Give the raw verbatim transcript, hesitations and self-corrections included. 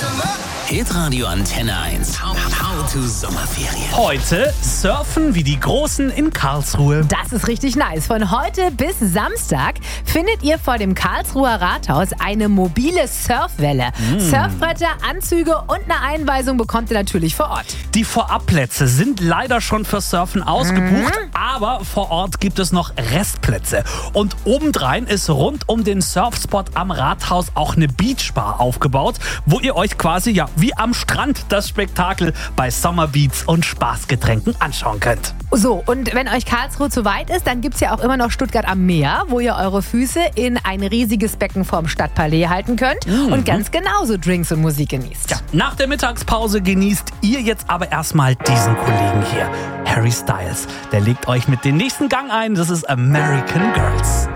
Hitradio Antenne eins. How, how to Sommerferien. Heute surfen wie die Großen in Karlsruhe. Das ist richtig nice. Von heute bis Samstag findet ihr vor dem Karlsruher Rathaus eine mobile Surfwelle. Mm. Surfbretter, Anzüge und eine Einweisung bekommt ihr natürlich vor Ort. Die Vorabplätze sind leider schon für Surfen ausgebucht, Mhm. aber vor Ort gibt es noch Restplätze. Und obendrein ist rund um den Surfspot am Rathaus auch eine Beachbar aufgebaut, wo ihr euch quasi ja wie am Strand das Spektakel bei Summerbeats und Spaßgetränken anschauen könnt. So, und wenn euch Karlsruhe zu weit ist, dann gibt es ja auch immer noch Stuttgart am Meer, wo ihr eure Füße in ein riesiges Becken vorm Stadtpalais halten könnt Mhm. und ganz genauso Drinks und Musik genießt. Ja, nach der Mittagspause genießt ihr jetzt aber erstmal diesen Kollegen hier, Harry Styles. Der legt euch mit dem nächsten Gang ein, das ist American Girls.